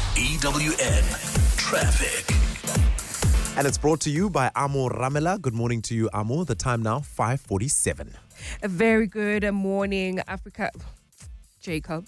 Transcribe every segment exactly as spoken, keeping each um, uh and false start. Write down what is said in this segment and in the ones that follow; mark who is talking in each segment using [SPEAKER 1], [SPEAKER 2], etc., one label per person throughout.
[SPEAKER 1] E W N Traffic.
[SPEAKER 2] And it's brought to you by Amo Ramela. Good morning to you, Amo. The time now, five forty-seven.
[SPEAKER 3] A very good morning, Africa. Jacob.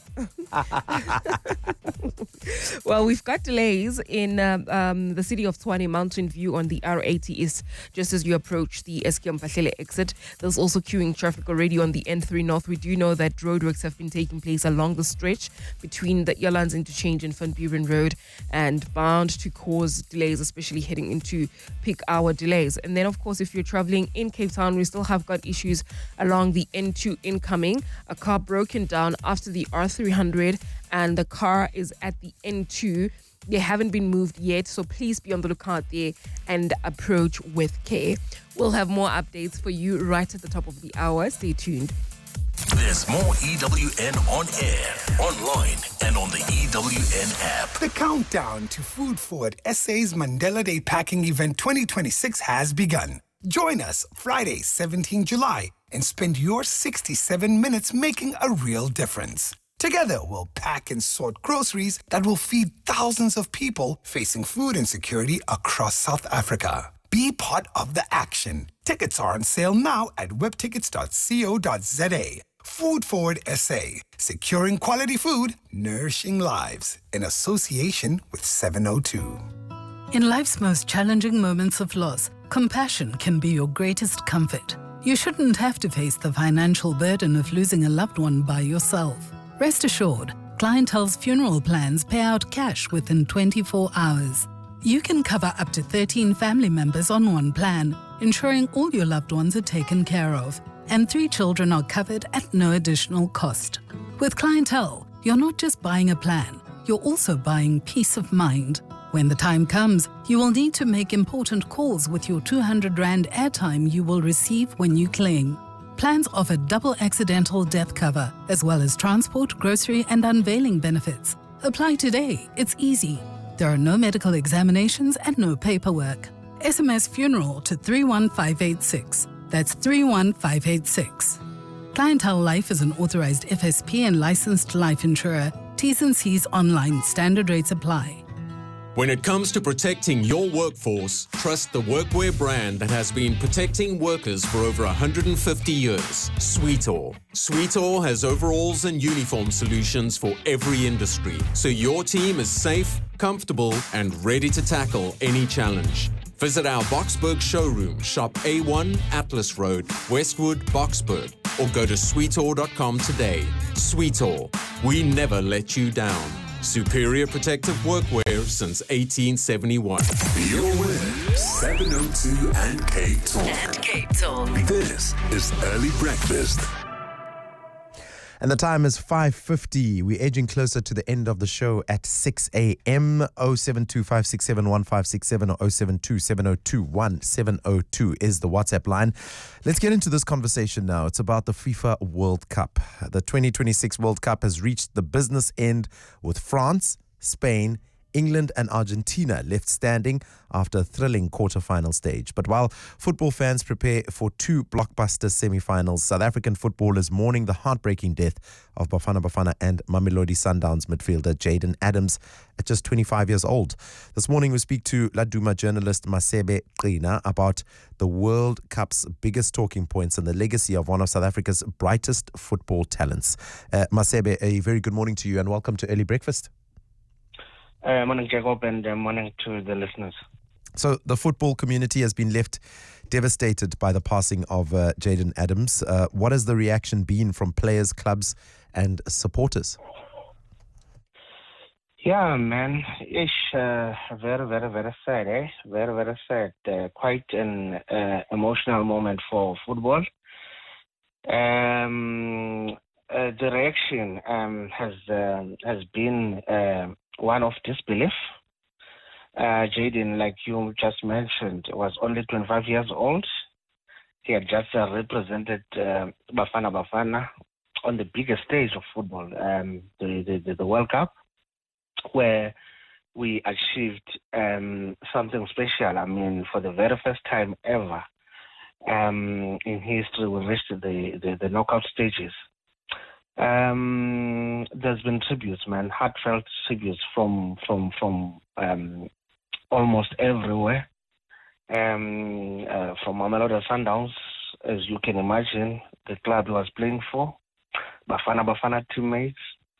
[SPEAKER 3] Well, we've got delays in um, um, the city of Tshwane, Mountain View on the R eighty East, just as you approach the Eskom Pahlele exit. There's also queuing traffic already on the N three North. We do know that roadworks have been taking place along the stretch between the Elands interchange and Van Buren Road, and bound to cause delays, especially heading into peak hour delays. And then, of course, if you're traveling in Cape Town, we still have got issues along the N two incoming. A car broken down after the R three hundred, and the car is at the N two. They haven't been moved yet, so please be on the lookout there and approach with care. We'll have more updates for you right at the top of the hour. Stay tuned.
[SPEAKER 1] There's more E W N on air, online, and on the E W N app.
[SPEAKER 4] The countdown to Food Forward S A's Mandela Day Packing Event twenty twenty-six has begun. Join us Friday, seventeenth of July, and spend your sixty-seven minutes making a real difference. Together, we'll pack and sort groceries that will feed thousands of people facing food insecurity across South Africa. Be part of the action. Tickets are on sale now at webtickets dot co dot za. Food Forward S A, securing quality food, nourishing lives, in association with seven oh two.
[SPEAKER 5] In life's most challenging moments of loss, compassion can be your greatest comfort. You shouldn't have to face the financial burden of losing a loved one by yourself. Rest assured, Clientele's funeral plans pay out cash within twenty-four hours. You can cover up to thirteen family members on one plan, ensuring all your loved ones are taken care of, and three children are covered at no additional cost. With Clientele, you're not just buying a plan, you're also buying peace of mind. When the time comes, you will need to make important calls with your two hundred rand airtime you will receive when you claim. Plans offer double accidental death cover, as well as transport, grocery, and unveiling benefits. Apply today. It's easy. There are no medical examinations and no paperwork. S M S funeral to three one five eight six. That's three one five eight six. Clientele Life is an authorized F S P and licensed life insurer. T's and C's online. Standard rates apply.
[SPEAKER 6] When it comes to protecting your workforce, trust the workwear brand that has been protecting workers for over one hundred fifty years, Sweetall. Sweetall has overalls and uniform solutions for every industry, so your team is safe, comfortable, and ready to tackle any challenge. Visit our Boksburg showroom, shop A one Atlas Road, Westwood, Boksburg, or go to sweetall dot com today. Sweetall, we never let you down. Superior protective workwear since eighteen seventy-one.
[SPEAKER 1] You're with seven oh two and Cape Talk.
[SPEAKER 7] And Cape Talk.
[SPEAKER 1] This is Early Breakfast.
[SPEAKER 2] And the time is five fifty. We're edging closer to the end of the show at six a.m. oh seven two five six seven one five six seven or oh seven two seven oh two one seven oh two is the WhatsApp line. Let's get into this conversation now. It's about the FIFA World Cup. The twenty twenty-six World Cup has reached the business end with France, Spain, England and Argentina left standing after a thrilling quarter-final stage. But while football fans prepare for two blockbuster semi-finals, South African football is mourning the heartbreaking death of Bafana Bafana and Mamelodi Sundowns midfielder Jayden Adams at just twenty-five years old. This morning we speak to Laduma journalist Masebe Qina about the World Cup's biggest talking points and the legacy of one of South Africa's brightest football talents. Uh, Masebe, a very good morning to you and welcome to Early Breakfast.
[SPEAKER 8] Uh, morning, Jacob, and uh, morning to the listeners.
[SPEAKER 2] So the football community has been left devastated by the passing of uh, Jayden Adams. Uh, what has the reaction been from players, clubs, and supporters?
[SPEAKER 8] Yeah, man, it's uh, very, very, very sad, eh? Very, very sad. Uh, quite an uh, emotional moment for football. Um, uh, the reaction um, has um, has been Uh, one of disbelief. Uh, Jayden, like you just mentioned, was only twenty-five years old. He had just uh, represented uh, Bafana Bafana on the biggest stage of football, um, the, the, the World Cup, where we achieved um, something special. I mean, for the very first time ever um, in history, we reached the, the, the knockout stages. Um, there's been tributes, man, heartfelt tributes from from from um, almost everywhere. Um, uh, from Mamelodi Sundowns, as you can imagine, the club he was playing for, Bafana Bafana teammates,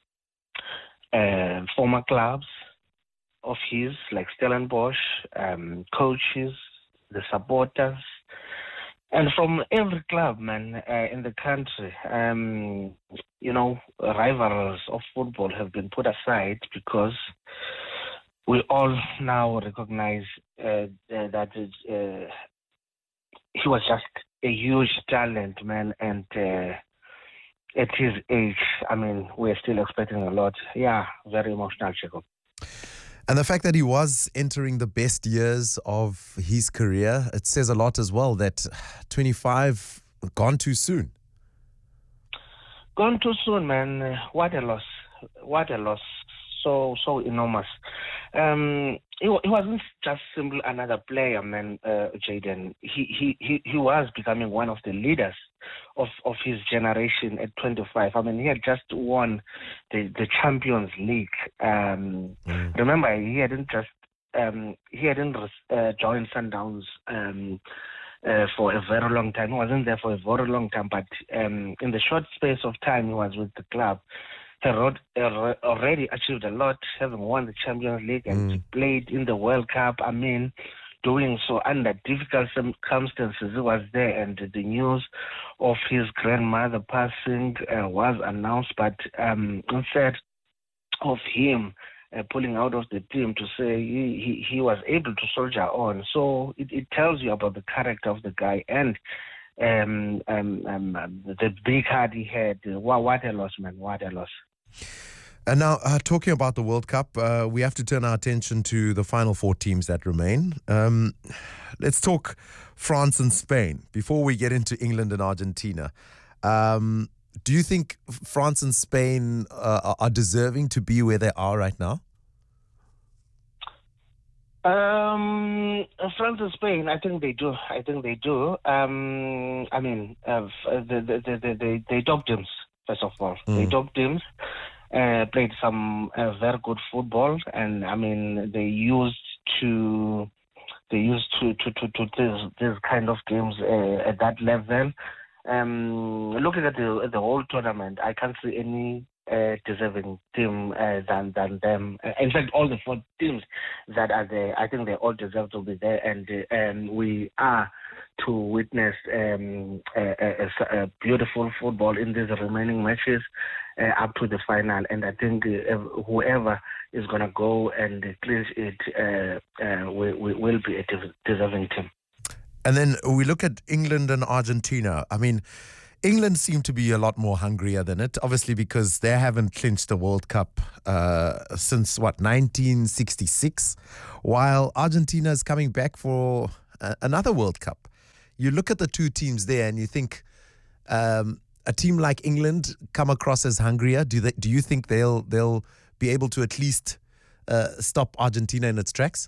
[SPEAKER 8] uh, former clubs of his like Stellenbosch, um, coaches, the supporters, and from every club, man, uh, in the country. Um, you know, rivals of football have been put aside because we all now recognize uh, that uh, he was just a huge talent, man, and uh, at his age, I mean, we're still expecting a lot. Yeah, very emotional, Jacob.
[SPEAKER 2] And the fact that he was entering the best years of his career, it says a lot as well that twenty-five, gone too soon.
[SPEAKER 8] Gone too soon, man. What a loss. What a loss. So, so enormous. Um, he, he wasn't just simply another player, man, uh, Jaden. He, he, he, he was becoming one of the leaders of, of his generation at twenty-five. I mean, he had just won the, the Champions League. Um, mm. Remember, he hadn't just um, he hadn't uh, joined Sundowns um, uh, for a very long time. He wasn't there for a very long time, but um, in the short space of time he was with the club, he already achieved a lot, having won the Champions League and mm. played in the World Cup. I mean, doing so under difficult circumstances. He was there, and the news of his grandmother passing uh, was announced, but um, instead of him uh, pulling out of the team to say he, he, he was able to soldier on. So it, it tells you about the character of the guy and um, um, um, the big heart he had. What, what a loss, man. What a loss.
[SPEAKER 2] And now, uh, talking about the World Cup, uh, we have to turn our attention to the final four teams that remain. Um, let's talk France and Spain before we get into England and Argentina. Um, do you think France and Spain uh, are deserving to be where they are right now?
[SPEAKER 8] Um, France and Spain, I think they do. I think they do. Um, I mean, uh, the, the, the, the, the, they top teams, first of all. Mm. They top teams. Uh, played some uh, very good football, and I mean they used to they used to to to, to this this kind of games uh, at that level. Um, looking at the the whole tournament, I can't see any uh, deserving team uh, than than them. Uh, in fact, all the four teams that are there, I think they all deserve to be there, and uh, um, we are to witness um, a, a, a beautiful football in these remaining matches uh, up to the final. And I think uh, whoever is going to go and clinch it uh, uh, will, will be a deserving team.
[SPEAKER 2] And then we look at England and Argentina. I mean, England seem to be a lot more hungrier than it, obviously because they haven't clinched the World Cup uh, since, what, nineteen sixty-six, while Argentina is coming back for a- another World Cup. You look at the two teams there and you think um, a team like England come across as hungrier. Do they? Do you think they'll they'll be able to at least uh, stop Argentina in its tracks?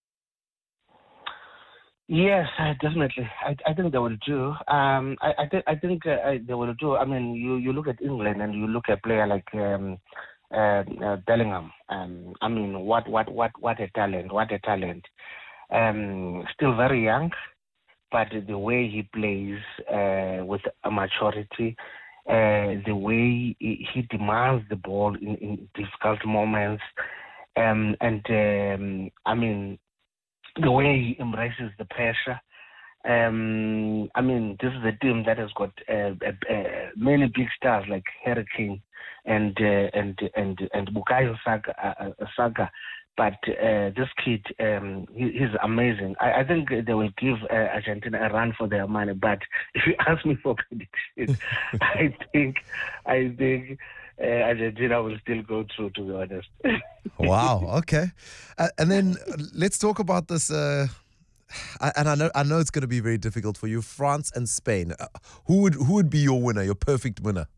[SPEAKER 8] Yes, uh, definitely. I, I think they will do. Um, I, I, th- I think uh, I, they will do. I mean, you, you look at England and you look at a player like um, uh, uh, Bellingham. Um, I mean, what what what what a talent! What a talent! Um, still very young. But the way he plays uh, with a maturity, uh, the way he, he demands the ball in, in difficult moments, um, and um, I mean, the way he embraces the pressure. Um, I mean, this is a team that has got uh, uh, uh, many big stars like Harry Kane and uh, and and and Bukayo Saka. Uh, Saka. But uh, this kid, um, he, he's amazing. I, I think they will give uh, Argentina a run for their money. But if you ask me for predictions, I think, I think uh, Argentina will still go through. To be honest.
[SPEAKER 2] Wow. Okay. Uh, and then let's talk about this. Uh, and I know, I know it's going to be very difficult for you. France and Spain. Uh, who would who would be your winner? Your perfect winner?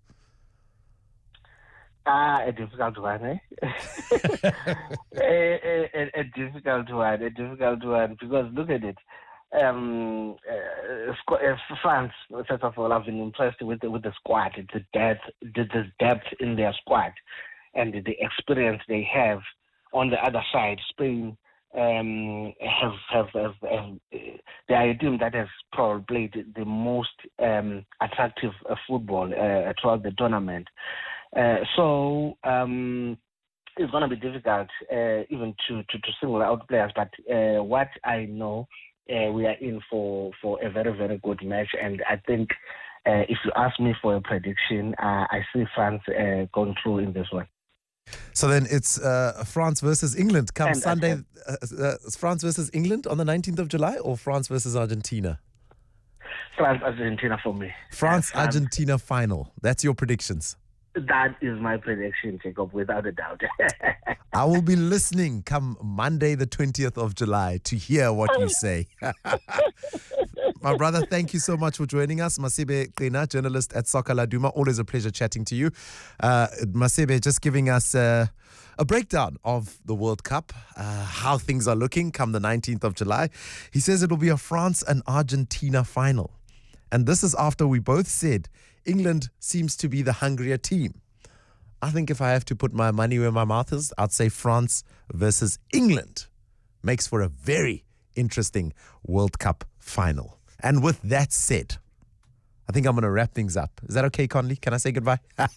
[SPEAKER 8] Ah, a difficult one, eh? a, a, a, a difficult one, a difficult one. Because look at it. um, uh, squ- uh, France, first of all, I've been impressed with the, with the squad, the depth, the, the depth in their squad, and the, the experience they have. On the other side, Spain um, have, have, have, have they are a team that has probably played the most um, attractive uh, football uh, throughout the tournament. Uh, so um, it's going to be difficult uh, even to, to, to single out players. But uh, what I know, uh, we are in for, for a very, very good match. And I think uh, if you ask me for a prediction, uh, I see France uh, going through in this one.
[SPEAKER 2] So then it's uh, France versus England come
[SPEAKER 8] And
[SPEAKER 2] Sunday. Uh, uh, France versus England on the nineteenth of July, or France versus Argentina?
[SPEAKER 8] France, Argentina for me.
[SPEAKER 2] France,
[SPEAKER 8] Uh, France,
[SPEAKER 2] Argentina final. That's your predictions.
[SPEAKER 8] That is my prediction, Jacob, without a doubt.
[SPEAKER 2] I will be listening come Monday, the twentieth of July, to hear what you say. My brother, thank you so much for joining us. Masebe Qina, journalist at Soccer Laduma. Always a pleasure chatting to you. Uh, Masebe, just giving us uh, a breakdown of the World Cup, uh, how things are looking come the nineteenth of July. He says it will be a France and Argentina final. And this is after we both said England seems to be the hungrier team. I think if I have to put my money where my mouth is, I'd say France versus England makes for a very interesting World Cup final. And with that said, I think I'm going to wrap things up. Is that okay, Conley? Can I say goodbye?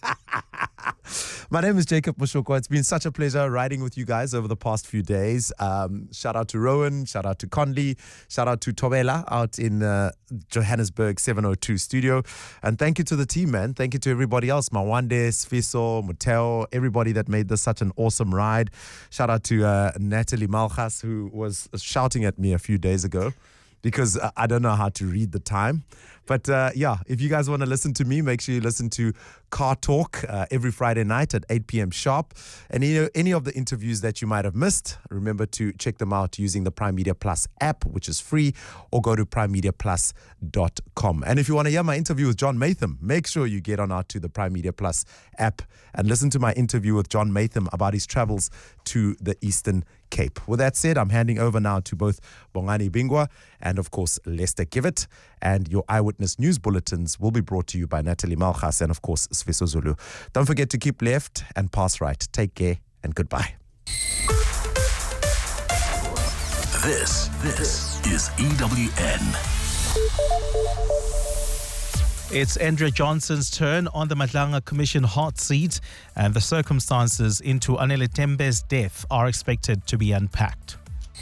[SPEAKER 2] My name is Jacob Mushoko. It's been such a pleasure riding with you guys over the past few days. Um, shout out to Rowan. Shout out to Conley. Shout out to Tobela out in uh, Johannesburg seven oh two studio. And thank you to the team, man. Thank you to everybody else. Mawande, Sfiso, Muteo, everybody that made this such an awesome ride. Shout out to uh, Natalie Malchas, who was shouting at me a few days ago, because I don't know how to read the time. But uh, yeah, if you guys want to listen to me, make sure you listen to Car Talk uh, every Friday night at eight p.m. sharp. And you know, any of the interviews that you might have missed, remember to check them out using the Prime Media Plus app, which is free, or go to prime media plus dot com. And if you want to hear my interview with John Matham, make sure you get on out to the Prime Media Plus app and listen to my interview with John Matham about his travels to the Eastern Cape. With that said, I'm handing over now to both Bongani Bingwa and, of course, Lester Kivett. And your Eyewitness News Bulletins will be brought to you by Natalie Malchas and, of course, Sfiso Zulu. Don't forget to keep left and pass right. Take care and goodbye.
[SPEAKER 1] This, this is E W N.
[SPEAKER 7] It's Andrea Johnson's turn on the Madlanga Commission hot seat, and the circumstances into Anele Tembe's death are expected to be unpacked.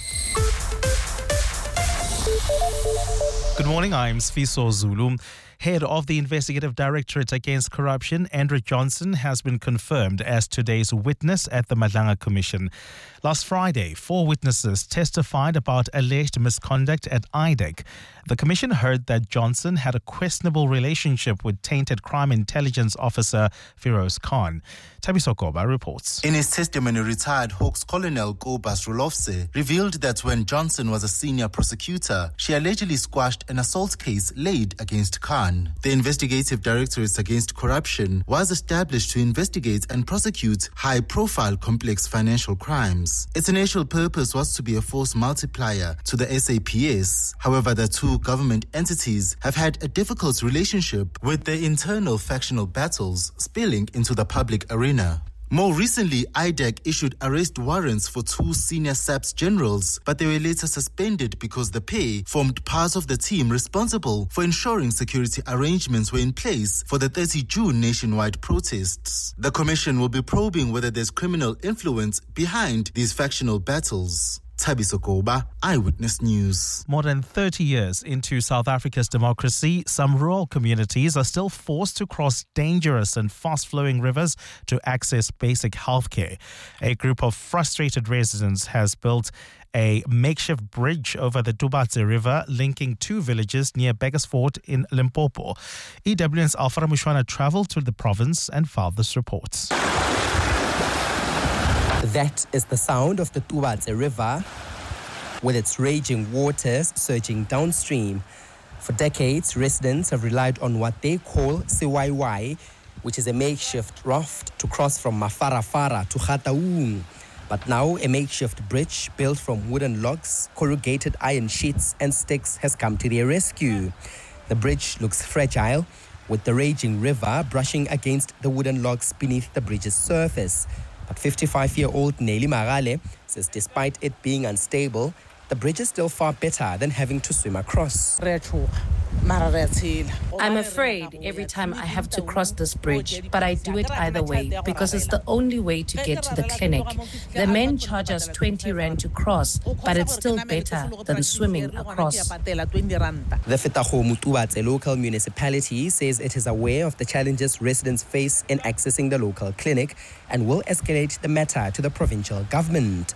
[SPEAKER 7] Good morning, I'm Sfiso Zulu. Head of the Investigative Directorate Against Corruption, Andrea Johnson, has been confirmed as today's witness at the Madlanga Commission. Last Friday, four witnesses testified about alleged misconduct at I D E C. The Commission heard that Johnson had a questionable relationship with tainted crime intelligence officer Feroz Khan. Tabiso Koba reports.
[SPEAKER 9] In his testimony, retired Hawks Colonel Kobas Rulovse revealed that when Johnson was a senior prosecutor, she allegedly squashed an assault case laid against Khan. The Investigative Directorate Against Corruption was established to investigate and prosecute high-profile complex financial crimes. Its initial purpose was to be a force multiplier to the S A P S. However, the two government entities have had a difficult relationship, with their internal factional battles spilling into the public arena. More recently, I D E C issued arrest warrants for two senior S A P S generals, but they were later suspended because the pair formed part of the team responsible for ensuring security arrangements were in place for the thirtieth of June nationwide protests. The commission will be probing whether there's criminal influence behind these factional battles. Tabiso Koba, Eyewitness News.
[SPEAKER 7] More than thirty years into South Africa's democracy, some rural communities are still forced to cross dangerous and fast-flowing rivers to access basic health care. A group of frustrated residents has built a makeshift bridge over the Tubatse River, linking two villages near Beggersfort in Limpopo. E W N's Alfara Mushwana travelled to the province and filed this report.
[SPEAKER 10] That is the sound of the Tubatse River, with its raging waters surging downstream. For decades, residents have relied on what they call C Y Y, which is a makeshift raft to cross from Mafarafara to Khataung. But now a makeshift bridge built from wooden logs, corrugated iron sheets and sticks has come to their rescue. The bridge looks fragile, with the raging river brushing against the wooden logs beneath the bridge's surface. But fifty-five-year-old Nelly Marale says despite it being unstable, the bridge is still far better than having to swim across.
[SPEAKER 11] I'm afraid every time I have to cross this bridge, but I do it either way because it's the only way to get to the clinic. The men charge us twenty rand to cross, but it's still better than swimming across.
[SPEAKER 10] The Fetahomu Tubatse local municipality says it is aware of the challenges residents face in accessing the local clinic and will escalate the matter to the provincial government.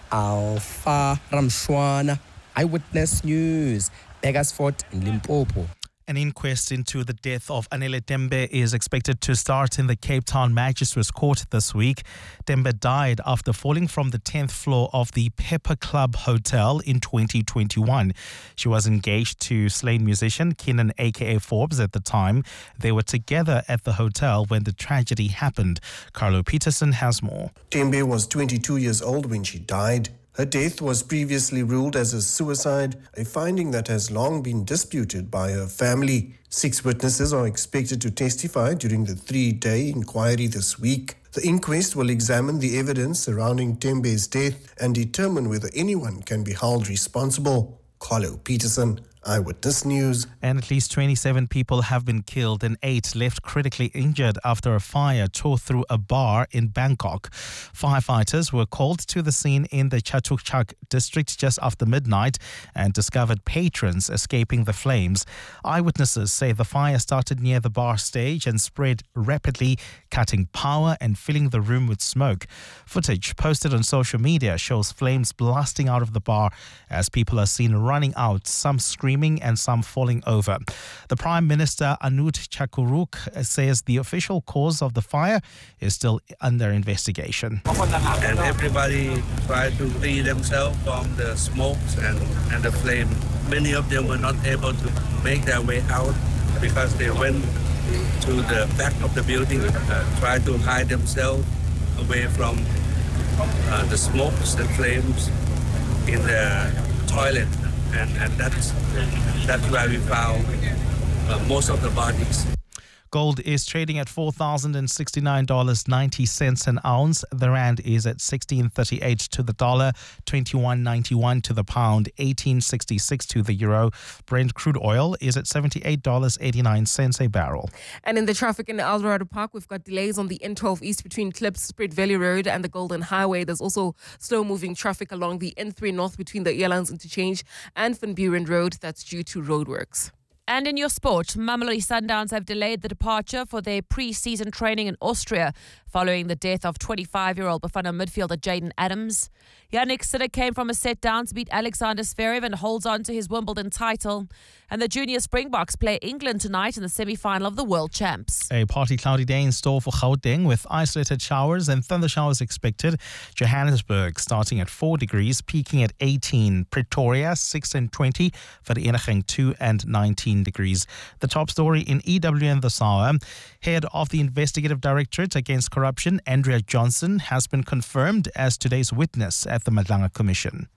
[SPEAKER 10] Alpha Ramshwana, Eyewitness News, Begersfort in Limpopo.
[SPEAKER 7] An inquest into the death of Anele Tembe is expected to start in the Cape Town Magistrates Court this week. Tembe died after falling from the tenth floor of the Pepper Club Hotel in twenty twenty-one. She was engaged to slain musician Kenan aka Forbes at the time. They were together at the hotel when the tragedy happened. Carlo Peterson has more.
[SPEAKER 12] Tembe was twenty-two years old when she died. Her death was previously ruled as a suicide, a finding that has long been disputed by her family. Six witnesses are expected to testify during the three-day inquiry this week. The inquest will examine the evidence surrounding Tembe's death and determine whether anyone can be held responsible. Carlo Peterson, Eyewitness News.
[SPEAKER 7] And at least twenty-seven people have been killed and eight left critically injured after a fire tore through a bar in Bangkok. Firefighters were called to the scene in the Chatuchak district just after midnight and discovered patrons escaping the flames. Eyewitnesses say the fire started near the bar stage and spread rapidly, cutting power and filling the room with smoke. Footage posted on social media shows flames blasting out of the bar as people are seen running out, some screaming and some falling over. The Prime Minister Anut Chakuruk says the official cause of the fire is still under investigation.
[SPEAKER 13] And everybody tried to free themselves from the smokes and, and the flame. Many of them were not able to make their way out because they went to the back of the building, uh, tried to hide themselves away from uh, the smokes and flames in the toilet. And, and that's, that's where we found uh, most of the bodies.
[SPEAKER 7] Gold is trading at four thousand sixty-nine dollars and ninety cents an ounce. The rand is at sixteen thirty-eight to the dollar, twenty-one ninety-one to the pound, eighteen sixty-six to the euro. Brent crude oil is at seventy-eight dollars and eighty-nine cents a barrel.
[SPEAKER 3] And in the traffic in Eldorado Park, we've got delays on the N twelve East between Klipps, Spruit Valley Road and the Golden Highway. There's also slow-moving traffic along the N three North between the Airlines Interchange and Van Buren Road. That's due to roadworks.
[SPEAKER 14] And in your sport, Mamelodi Sundowns have delayed the departure for their pre-season training in Austria following the death of twenty-five-year-old Bafana midfielder Jaden Adams. Yannick Sinner came from a set down to beat Alexander Zverev and holds on to his Wimbledon title. And the Junior Springboks play England tonight in the semi-final of the World Champs.
[SPEAKER 7] A partly cloudy day in store for Gauteng with isolated showers and thunder showers expected. Johannesburg starting at four degrees, peaking at eighteen. Pretoria six and twenty. Vereeniging two and nineteen degrees. The top story in E W N this hour. Head of the Investigative Directorate Against Corruption, Andrea Johnson, has been confirmed as today's witness at the Madlanga Commission.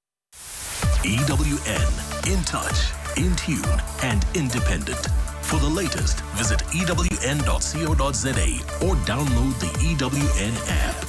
[SPEAKER 1] E W N, in touch, in tune and independent. For the latest, visit E W N dot co dot za or download the E W N app.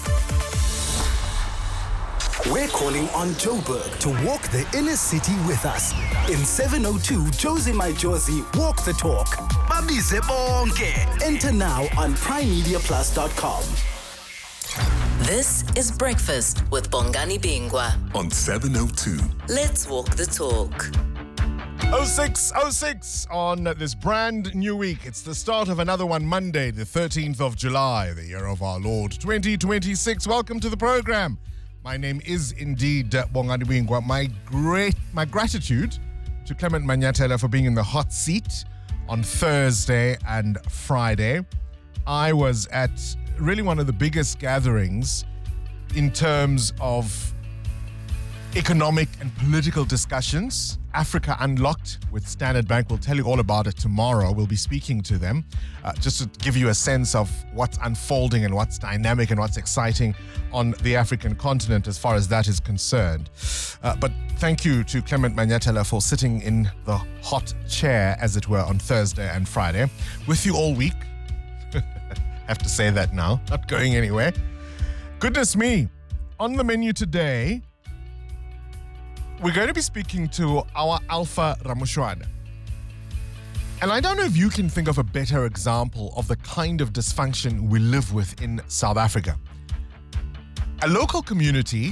[SPEAKER 15] We're calling on Joburg to walk the inner city with us. In seven oh two, Josie My Josie, walk the talk. Babize bonke. Enter now on prime media plus dot com.
[SPEAKER 16] This is Breakfast with Bongani Bingwa
[SPEAKER 1] on seven oh two.
[SPEAKER 16] Let's walk the talk.
[SPEAKER 17] oh six oh six on this brand new week. It's the start of another one, Monday, the thirteenth of July, the year of our Lord twenty twenty-six. Welcome to the program. My name is indeed Bongani Bingwa. My great, my gratitude to Clement Manyatela for being in the hot seat on Thursday and Friday. I was at really one of the biggest gatherings in terms of economic and political discussions. Africa Unlocked with Standard Bank. We'll tell you all about it tomorrow. We'll be speaking to them uh, just to give you a sense of what's unfolding and what's dynamic and what's exciting on the African continent as far as that is concerned. Uh, but thank you to Clement Manyatela for sitting in the hot chair, as it were, on Thursday and Friday. With you all week. Have to say that now. Not going anywhere. Goodness me. On the menu today, we're going to be speaking to our Alpha Ramushwana. And I don't know if you can think of a better example of the kind of dysfunction we live with in South Africa. A local community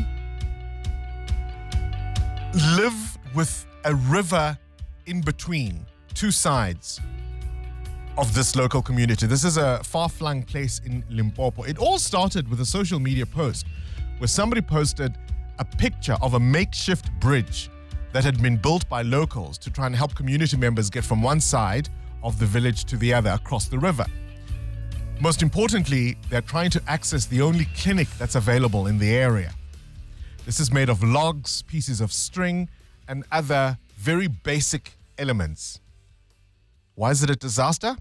[SPEAKER 17] live with a river in between two sides of this local community. This is a far-flung place in Limpopo. It all started with a social media post where somebody posted a picture of a makeshift bridge that had been built by locals to try and help community members get from one side of the village to the other across the river. Most importantly, they're trying to access the only clinic that's available in the area. This is made of logs, pieces of string, and other very basic elements. Why is it a disaster?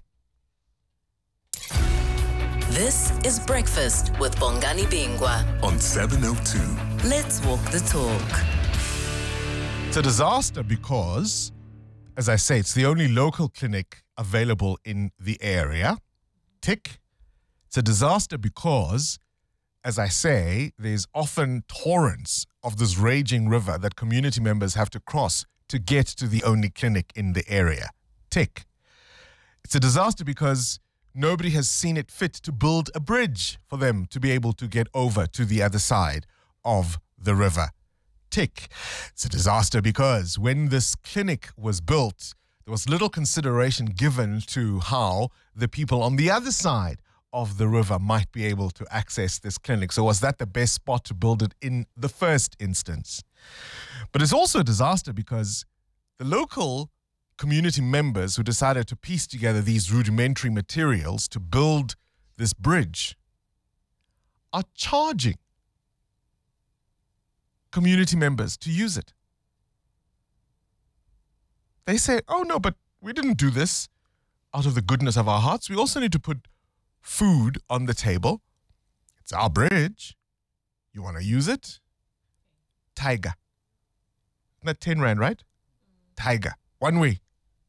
[SPEAKER 16] This is Breakfast with Bongani Bingwa
[SPEAKER 1] on seven oh two.
[SPEAKER 16] Let's walk the talk.
[SPEAKER 17] It's a disaster because, as I say, it's the only local clinic available in the area. Tick. It's a disaster because, as I say, there's often torrents of this raging river that community members have to cross to get to the only clinic in the area. Tick. It's a disaster because nobody has seen it fit to build a bridge for them to be able to get over to the other side of the river. Tick. It's a disaster because when this clinic was built, there was little consideration given to how the people on the other side of the river might be able to access this clinic. So was that the best spot to build it in the first instance? But it's also a disaster because the local community members who decided to piece together these rudimentary materials to build this bridge are charging community members to use it. They say, oh no, but we didn't do this out of the goodness of our hearts. We also need to put food on the table. It's our bridge. You want to use it? Tiger. Isn't that ten rand, right? Tiger. One way.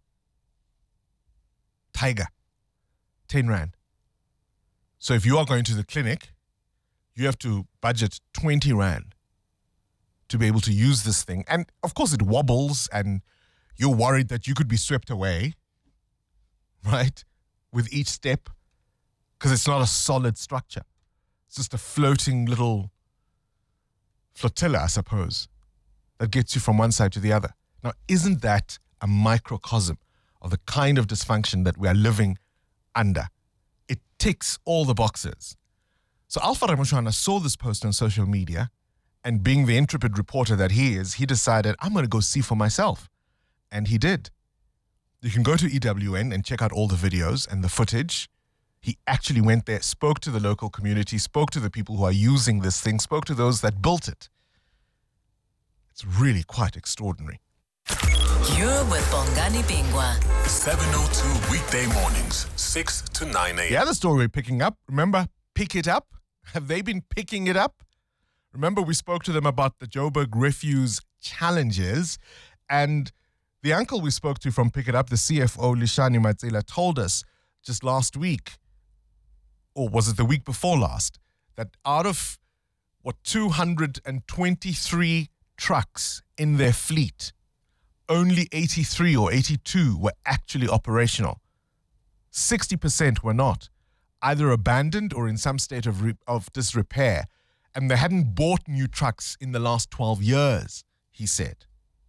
[SPEAKER 17] Tiger. ten rand. So if you are going to the clinic, you have to budget twenty rand to be able to use this thing. And of course it wobbles and you're worried that you could be swept away, right? With each step, because it's not a solid structure. It's just a floating little flotilla, I suppose, that gets you from one side to the other. Now, isn't that a microcosm of the kind of dysfunction that we are living under? It ticks all the boxes. So Alpha Ramushwana saw this post on social media, and being the intrepid reporter that he is, he decided, I'm going to go see for myself. And he did. You can go to E W N and check out all the videos and the footage. He actually went there, spoke to the local community, spoke to the people who are using this thing, spoke to those that built it. It's really quite extraordinary.
[SPEAKER 16] You're with Bongani Bingwa.
[SPEAKER 1] seven oh two weekday mornings, six to nine a.m.
[SPEAKER 17] The other story we're picking up, remember, pick it up? Have they been picking it up? Remember, we spoke to them about the Joburg Refuse Challenges, and the uncle we spoke to from Pick It Up, the C F O, Lishani Matsila, told us just last week, or was it the week before last, that out of, what, two hundred twenty-three trucks in their fleet, only eighty-three or eighty-two were actually operational. sixty percent were not, either abandoned or in some state of, re- of disrepair, and they hadn't bought new trucks in the last twelve years, he said.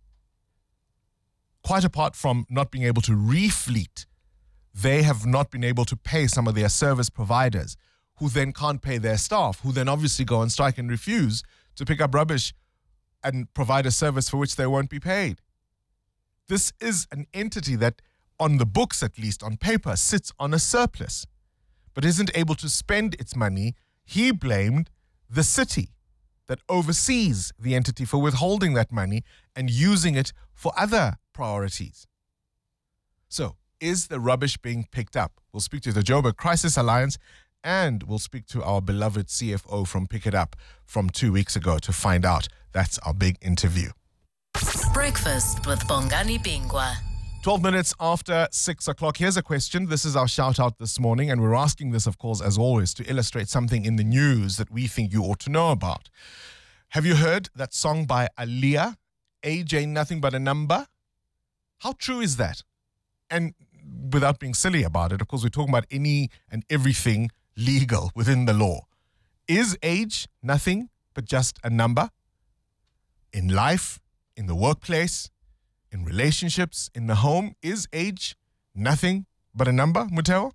[SPEAKER 17] Quite apart from not being able to refleet, they have not been able to pay some of their service providers, who then can't pay their staff, who then obviously go on strike and refuse to pick up rubbish and provide a service for which they won't be paid. This is an entity that, on the books at least, on paper, sits on a surplus, but isn't able to spend its money. He blamed the city, that oversees the entity for withholding that money and using it for other priorities. So, is the rubbish being picked up? We'll speak to the Joburg Crisis Alliance, and we'll speak to our beloved C F O from Pick It Up from two weeks ago to find out. That's our big interview.
[SPEAKER 16] Breakfast with Bongani Bingwa.
[SPEAKER 17] twelve minutes after six o'clock. Here's a question. This is our shout out this morning, and we're asking this, of course, as always, to illustrate something in the news that we think you ought to know about. Have you heard that song by Aaliyah, Age Ain't Nothing But a Number? How true is that? And without being silly about it, of course, we're talking about any and everything legal within the law. Is age nothing but just a number? In life, in the workplace, in relationships, in the home, is age nothing but a number, Muteo?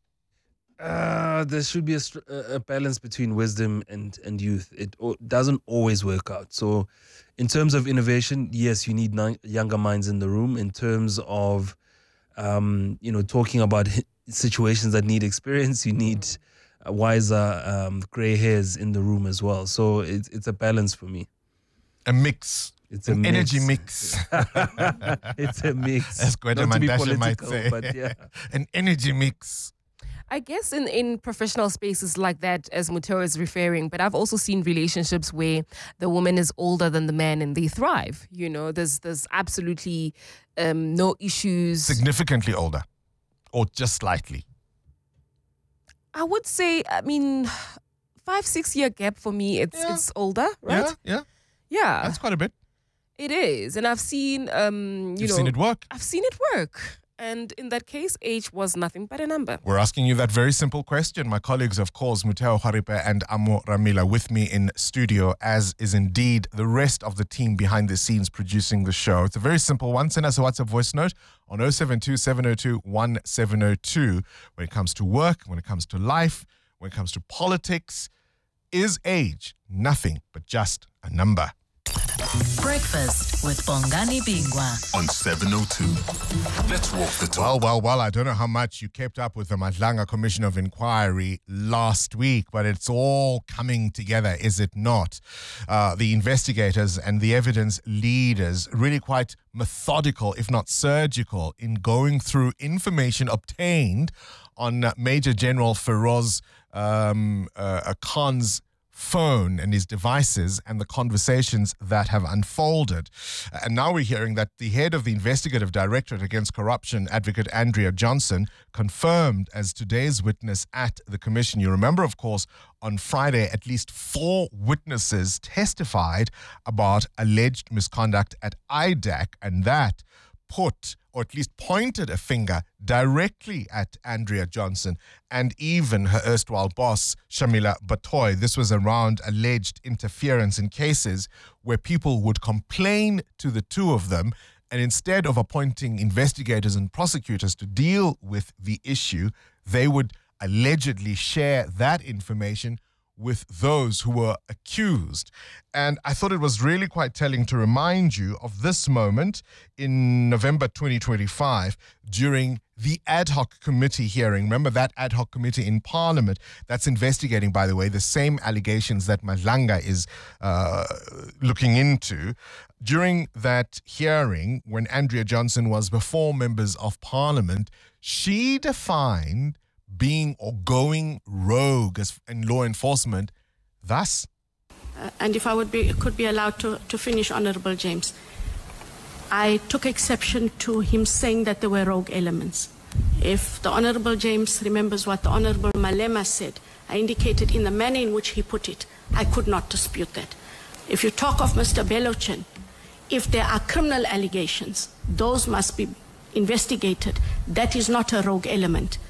[SPEAKER 18] Uh, there should be a, str- a balance between wisdom and, and youth. It o- doesn't always work out. So in terms of innovation, yes, you need ni- younger minds in the room. In terms of, um, you know, talking about h- situations that need experience, you need uh, wiser um, grey hairs in the room as well. So it's it's a balance for me.
[SPEAKER 17] A mix.
[SPEAKER 18] It's
[SPEAKER 17] An
[SPEAKER 18] a
[SPEAKER 17] energy
[SPEAKER 18] mix. It's a mix.
[SPEAKER 17] As Gwede
[SPEAKER 18] Not to be
[SPEAKER 17] Mandashe might
[SPEAKER 18] political,
[SPEAKER 17] say.
[SPEAKER 18] but yeah.
[SPEAKER 17] An energy mix.
[SPEAKER 3] I guess in, in professional spaces like that, as Muteo is referring, but I've also seen relationships where the woman is older than the man and they thrive. You know, there's there's absolutely um, no issues.
[SPEAKER 17] Significantly older, or just slightly?
[SPEAKER 3] I would say, I mean, five, six year gap for me, it's
[SPEAKER 17] Yeah.
[SPEAKER 3] it's older, right?
[SPEAKER 17] Yeah, yeah.
[SPEAKER 3] Yeah.
[SPEAKER 17] That's quite a bit.
[SPEAKER 3] It is. And I've seen, um, you
[SPEAKER 17] You've
[SPEAKER 3] know.
[SPEAKER 17] seen it work.
[SPEAKER 3] I've seen it work. And in that case, age was nothing but a number.
[SPEAKER 17] We're asking you that very simple question. My colleagues, of course, Muteo Haripe and Amo Ramila, with me in studio, as is indeed the rest of the team behind the scenes producing the show. It's a very simple one. Send us a WhatsApp voice note on oh seven two, seven oh two, one seven oh two. When it comes to work, when it comes to life, when it comes to politics, is age nothing but just a number?
[SPEAKER 16] Breakfast with Bongani Bingwa
[SPEAKER 1] on seven oh two. Let's walk the talk.
[SPEAKER 17] Well, well, well, I don't know how much you kept up with the Madlanga Commission of Inquiry last week, but it's all coming together, is it not? Uh, the investigators and the evidence leaders really quite methodical, if not surgical, in going through information obtained on uh, Major General Feroz um, uh, Khan's phone and his devices and the conversations that have unfolded. And now we're hearing that the head of the Investigative Directorate Against Corruption, Advocate Andrea Johnson, confirmed as today's witness at the commission. You remember, of course, on Friday, at least four witnesses testified about alleged misconduct at I D A C, and that put, or at least pointed a finger directly at Andrea Johnson and even her erstwhile boss, Shamila Batoy. This was around alleged interference in cases where people would complain to the two of them, and instead of appointing investigators and prosecutors to deal with the issue, they would allegedly share that information with those who were accused. And I thought it was really quite telling to remind you of this moment in November twenty twenty-five during the ad hoc committee hearing. Remember that ad hoc committee in Parliament that's investigating, by the way, the same allegations that Madlanga is uh, looking into. During that hearing, when Andrea Johnson was before members of Parliament, she defined being or going rogue as in law enforcement thus.
[SPEAKER 19] Uh, and if I would be could be allowed to, to finish, Honourable James, I took exception to him saying that there were rogue elements. If the Honourable James remembers what the Honourable Malema said, I indicated in the manner in which he put it, I could not dispute that. If you talk of Mister Belochin, if there are criminal allegations, those must be investigated. That is not a rogue element.